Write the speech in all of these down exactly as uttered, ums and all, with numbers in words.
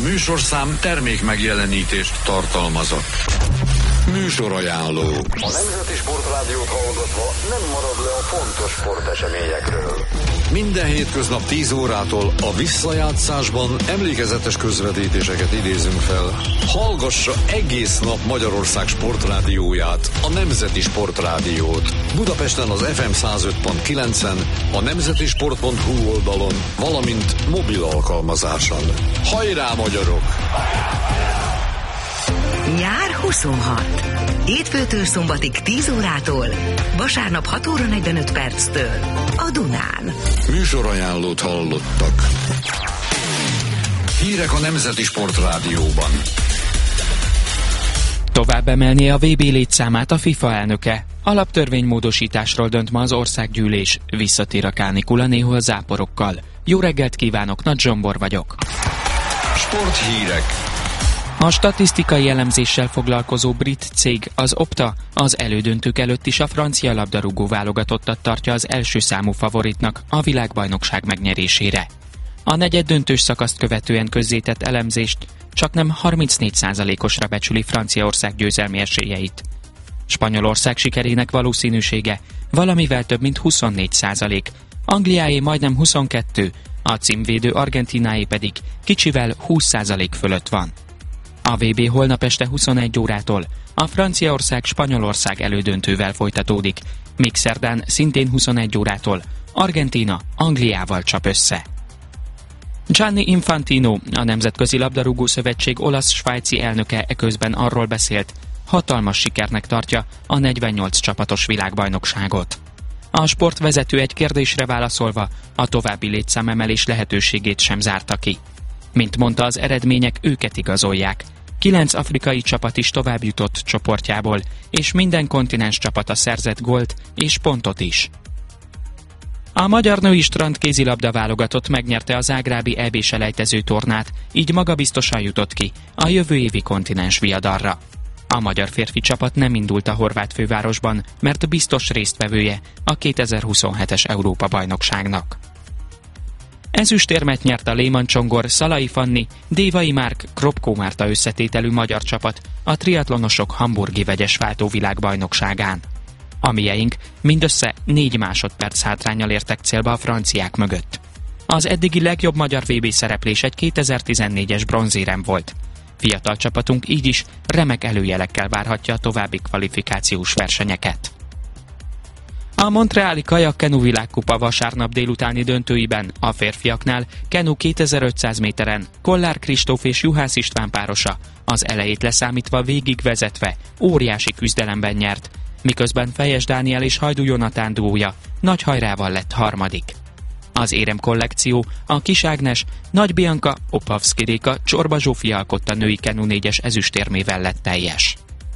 műsorszám termék megjelenítést tartalmazott. Műsorajánló. A Nemzeti Sportrádiót hallgatva nem marad le a fontos sporteseményekről. Minden hétköznap tíz órától a visszajátszásban emlékezetes közvetítéseket idézünk fel. Hallgassa egész nap Magyarország sportrádióját, a Nemzeti Sportrádiót. Budapesten az ef em száz öt pont kilencen, a nemzetisport pont hu oldalon, valamint mobil alkalmazáson. Hajrá, magyarok! Nyár huszonhat. Hétfőtől szombatig tíz órától, vasárnap hat óra negyvenöt perctől a Dunán. Műsorajánlót hallottak. Hírek a Nemzeti Sportrádióban. Tovább emelné a vé bé létszámát a FIFA elnöke. Alaptörvénymódosításról dönt ma az országgyűlés. Visszatér a kánikula, néhol záporokkal. Jó reggelt kívánok, Nagy Zsombor vagyok. Sporthírek. A statisztikai elemzéssel foglalkozó brit cég, az Opta, az elődöntők előtt is a francia labdarúgó válogatottat tartja az első számú favoritnak a világbajnokság megnyerésére. A negyeddöntős szakaszt követően közzétett elemzést csaknem harmincnégy százalékosra becsüli Franciaország győzelmi esélyeit. Spanyolország sikerének valószínűsége valamivel több mint huszonnégy százalék, Angliáé majdnem huszonkettő, a címvédő Argentináé pedig kicsivel húsz százalék fölött van. A vé bé holnap este huszonegy órától a Franciaország-Spanyolország elődöntővel folytatódik, míg szerdán szintén huszonegy órától Argentína Angliával csap össze. Gianni Infantino, a Nemzetközi Labdarúgó Szövetség olasz-svájci elnöke eközben arról beszélt, hatalmas sikernek tartja a negyvennyolc csapatos világbajnokságot. A sportvezető egy kérdésre válaszolva a további létszámemelés lehetőségét sem zárta ki. Mint mondta, az eredmények őket igazolják. Kilenc afrikai csapat is tovább jutott csoportjából, és minden kontinens csapata szerzett gólt és pontot is. A magyar női strandkézilabda válogatott megnyerte a zágrábi é bé-selejtező tornát, így magabiztosan jutott ki a jövő évi kontinens viadalra. A magyar férfi csapat nem indult a horvát fővárosban, mert biztos résztvevője a kétezer-huszonhetes Európa-bajnokságnak. Ezüstérmet nyert a Lehmann Csongor, Szalai Fanni, Dévai Márk, Kropkó Márta összetételű magyar csapat a triatlonosok hamburgi vegyes váltóvilágbajnokságán. A mieink mindössze négy másodperc hátránnyal értek célba a franciák mögött. Az eddigi legjobb magyar vé bé szereplés egy kétezer-tizennégyes bronzérem volt. Fiatal csapatunk így is remek előjelekkel várhatja a további kvalifikációs versenyeket. A montreali kajak-kenu világkupa vasárnap délutáni döntőiben a férfiaknál kenu kétezer-ötszáz méteren Kollár Kristóf és Juhász István párosa az elejét leszámítva végigvezetve óriási küzdelemben nyert, miközben Fejes Dániel és Hajdú Jonatán duója nagy hajrával lett harmadik. Az érem kollekció a Kis Ágnes, Nagy Bianca, Opavszki Réka, Csorba Zsófia alkotta női kenu négyes ezüstérmével lett teljes.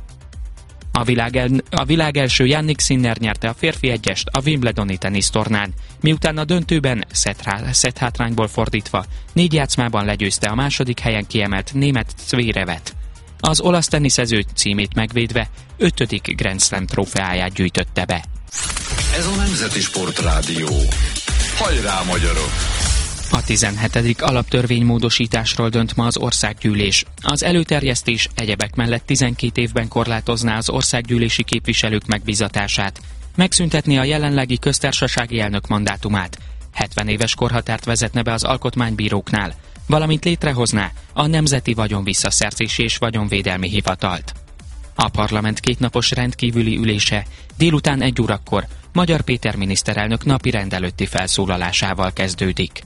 A világ, el, a világ első Jannik Sinner nyerte a férfi egyest a Wimbledoni tenisztornán, miután a döntőben szetthátrányból fordítva négy játszmában legyőzte a második helyen kiemelt német Zverevet. Az olasz teniszező címét megvédve ötödik Grand Slam trófeáját gyűjtötte be. Ez a Nemzeti Sportrádió. Hajrá, magyarok! A tizenhetedik alaptörvénymódosításról dönt ma az országgyűlés. Az előterjesztés egyebek mellett tizenkét évben korlátozná az országgyűlési képviselők megbízatását, megszüntetni a jelenlegi köztársasági elnök mandátumát, hetven éves korhatárt vezetne be az alkotmánybíróknál, valamint létrehozná a Nemzeti Vagyonvisszaszerzési és Vagyonvédelmi Hivatalt. A parlament kétnapos rendkívüli ülése délután egy órakor Magyar Péter miniszterelnök napi rendelőtti felszólalásával kezdődik.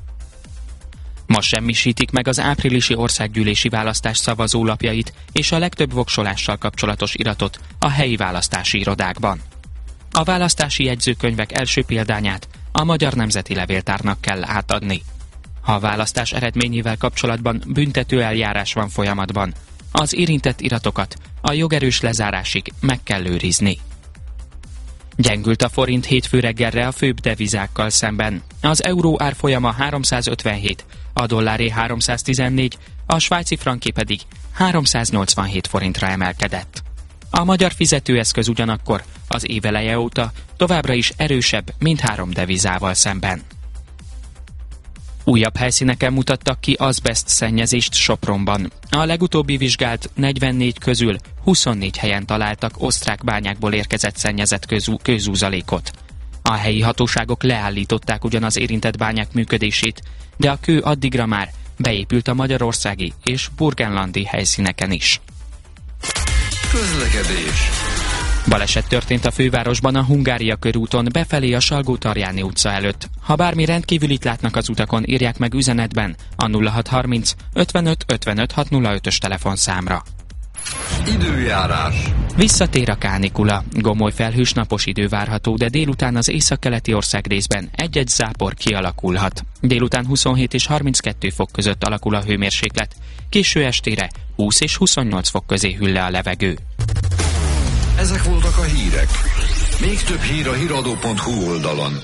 Ma semmisítik meg az áprilisi országgyűlési választás szavazólapjait és a legtöbb voksolással kapcsolatos iratot a helyi választási irodákban. A választási jegyzőkönyvek első példányát a Magyar Nemzeti Levéltárnak kell átadni. Ha a választás eredményével kapcsolatban büntető eljárás van folyamatban, az érintett iratokat a jogerős lezárásig meg kell őrizni. Gyengült a forint hétfő reggelre a főbb devizákkal szemben. Az euró árfolyama háromszázötvenhét, a dolláré háromszáztizennégy, a svájci franké pedig háromszáznyolcvanhét forintra emelkedett. A magyar fizetőeszköz ugyanakkor az éveleje óta továbbra is erősebb, mint három devizával szemben. Újabb helyszíneken mutattak ki azbeszt szennyezést Sopronban. A legutóbbi vizsgált negyvennégy közül huszonnégy helyen találtak osztrák bányákból érkezett szennyezett közú, kőzúzalékot. A helyi hatóságok leállították ugyan az érintett bányák működését, de a kő addigra már beépült a magyarországi és burgenlandi helyszíneken is. Közlekedés. Baleset történt a fővárosban a Hungária körúton befelé a Salgó-Tarjáni utca előtt. Ha bármi rendkívülit látnak az utakon, írják meg üzenetben a nulla hat harminc ötvenöt ötvenöt hatszázötös telefonszámra. Időjárás. Visszatér a kánikula. Gomoly felhős napos idő várható, de délután az északkeleti országrészben egy-egy zápor kialakulhat. Délután huszonhét és harminckettő fok között alakul a hőmérséklet. Késő estére húsz és huszonnyolc fok közé hűl le a levegő. Ezek voltak a hírek. Még több hír a híradó pont hu oldalon.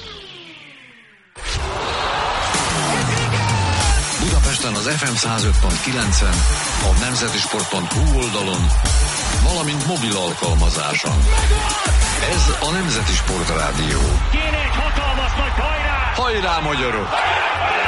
Budapesten az ef em száz öt pont kilencen, a nemzetisport pont hu oldalon, valamint mobil alkalmazáson. Ez a Nemzeti Sport Rádió. Kéne egy hatalmas nagy hajrá! Hajrá, magyarok!